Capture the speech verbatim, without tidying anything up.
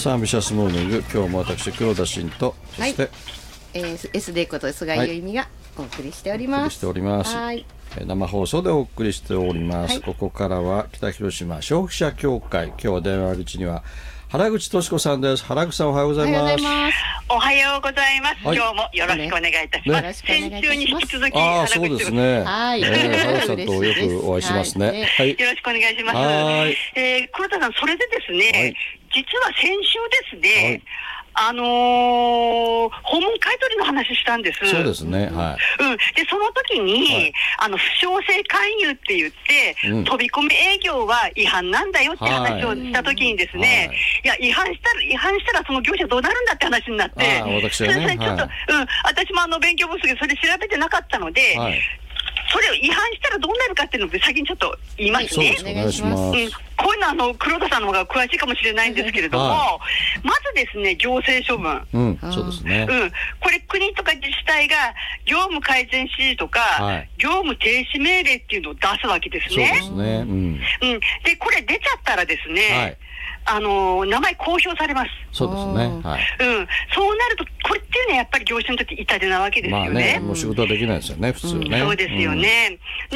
さあアンビシャスモーニング、今日も私黒田真とそして、 はい、えー、エスデー こと菅井由美がお送りしております。 お送りしております。 はい、 生放送でお送りしております、はい、ここからは北広島消費者協会、今日は電話口には原口敏子さんです。原口さん、おはようございます。 おはようございます、はい、今日もよろしくお願いいたします、ね、先週に引き続きあそうですね、 はい、 えー、原口さんとよくお会いしますね、はいはい、 よろしくお願いします。 はい、 えー、黒田さん、それでですね、はい、実は先週ですね、はいあのー、訪問買取の話したんです。 そうですね、はい、 うん、でその時に、はい、あの不詳性勧誘って言って、うん、飛び込み営業は違反なんだよって話をした時にですね、はい、いや違反したら違反したらその業者どうなるんだって話になって、 あ私はね、 ちょっと、はい、うん、私もあの勉強不足でそれ調べてなかったので、はい、それを違反したらどうなるかっていうのを先にちょっと言いますね。 お願いします。うん、 こういうのはあの黒田さんの方が詳しいかもしれないんですけれども、はい、まずですね、行政処分、 うん、そうですね、 うん、これ国とか自治体が業務改善指示とか、はい、業務停止命令っていうのを出すわけですね。 そうですね、うんうん、 でこれ出ちゃったらですね、はい、あの名前公表されます。 そうですね、はい、 うん、そうなるとこれっていうのはやっぱり業者にとって痛手なわけですよね。 まあね、もう仕事はできないですよね、普通ね、 うん、そうですよね、うん